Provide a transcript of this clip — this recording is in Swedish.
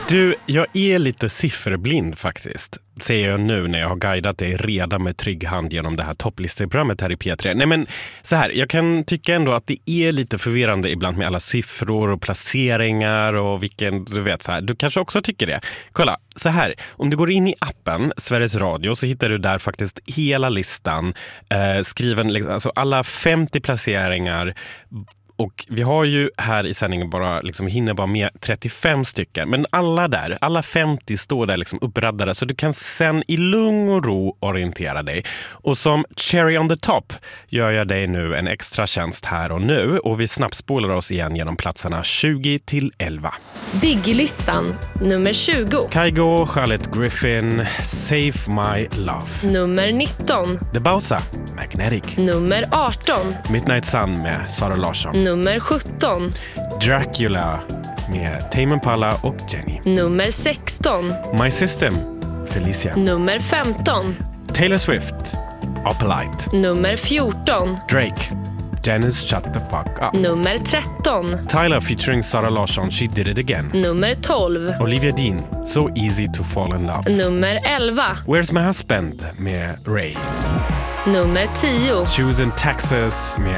Du, jag är lite sifferblind faktiskt. Ser jag nu när jag har guidat dig redan med trygg hand genom det här topplisteprogrammet här i P3. Nej men så här, jag kan tycka ändå att det är lite förvirrande ibland med alla siffror och placeringar och vilken, du vet så här. Du kanske också tycker det. Kolla, så här, om du går in i appen Sveriges Radio så hittar du där faktiskt hela listan skriven, alltså alla 50 placeringar. Och vi har ju här i sändningen bara hinner bara med 35 stycken. Men alla 50 står där uppradade. Så du kan sen i lugn och ro orientera dig. Och som cherry on the top gör jag dig nu en extra tjänst här och nu. Och vi snabbspolar oss igen genom platserna 20 till 11. Diggelistan, nummer 20. Kygo, Charlotte Griffin, Save My Love. Nummer 19. The Bausa, Magnetic. Nummer 18. Midnight Sun med Sara Larsson. Nummer 17. Dracula med Tame Impala och Jenny. Nummer 16. My System, Felicia. Nummer 15. Taylor Swift, Opalite. Nummer 14. Drake, Janice Shut the Fuck Up. Nummer 13. Tyler featuring Sara Larsson, She Did It Again. Nummer 12. Olivia Dean, So Easy to Fall in Love. Nummer 11. Where's My Husband med Ray. Nummer 10. Choosing Texas med